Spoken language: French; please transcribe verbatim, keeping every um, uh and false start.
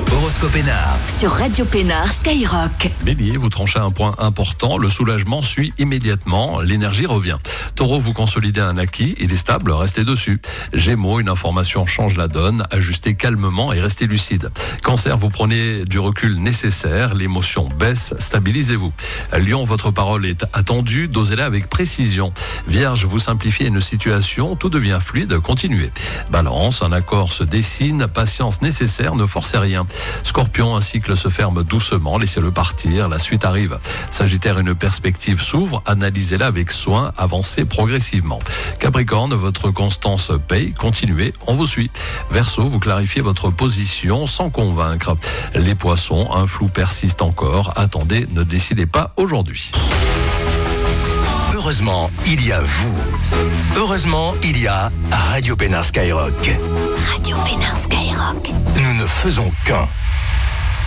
Horoscope Pénard. Sur Radio Pénard Skyrock. Bélier, vous tranchez un point important, le soulagement suit immédiatement, l'énergie revient. Taureau, vous consolidez un acquis, il est stable, restez dessus. Gémeaux, une information change la donne, ajustez calmement et restez lucide. Cancer, vous prenez du recul nécessaire, l'émotion baisse, stabilisez-vous. Lion, votre parole est attendue, dosez-la avec précision. Vierge, vous simplifiez une situation, tout devient fluide, continuez. Balance, un accord se dessine, patience nécessaire, ne forcez rien. Scorpion, un cycle se ferme doucement, laissez-le partir, la suite arrive. Sagittaire, une perspective s'ouvre, analysez-la avec soin, avancez progressivement. Capricorne, votre constance paye, continuez, on vous suit. Verseau, vous clarifiez votre position sans convaincre. Les poissons, un flou persiste encore, attendez, ne décidez pas aujourd'hui. Heureusement, il y a vous. Heureusement, il y a Radio Pénard Skyrock. Radio Pénard Skyrock. Nous ne faisons qu'un.